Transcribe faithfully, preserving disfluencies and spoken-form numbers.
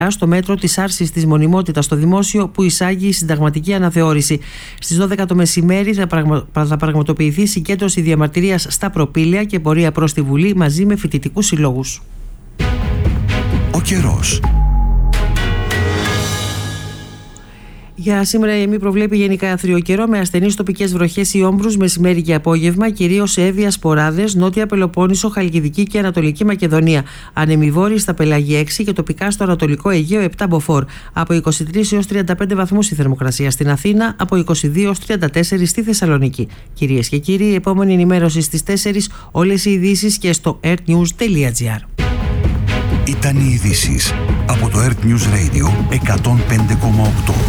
στο μέτρο της άρσης της μονιμότητας στο δημόσιο που εισάγει η συνταγματική αναθεώρηση. Στις δώδεκα το μεσημέρι θα, πραγμα... θα πραγματοποιηθεί συγκέντρωση διαμαρτυρίας στα Προπήλαια και πορεία προς τη Βουλή μαζί με φοιτητικούς συλλόγους. Ο καιρός. Για σήμερα η ΕΜΗ προβλέπει γενικά άθριο καιρό με ασθενείς τοπικές βροχές ή όμπρους μεσημέρι και απόγευμα, κυρίως σε Εύβοια, Σποράδες, Νότια Πελοπόννησο, Χαλκιδική και Ανατολική Μακεδονία. Ανεμιβόρειοι στα Πελάγια έξι και τοπικά στο Ανατολικό Αιγαίο επτά μποφόρ. Από είκοσι τρεις έως τριάντα πέντε βαθμούς η θερμοκρασία στην Αθήνα, από είκοσι δύο έως τριάντα τέσσερα στη Θεσσαλονίκη. Κυρίες και κύριοι, η επόμενη ενημέρωση στις τέσσερις, όλες οι ειδήσεις και στο ertnews τελεία gr. Ήταν οι ειδήσεις από το Earth News Radio εκατόν πέντε κόμμα οκτώ.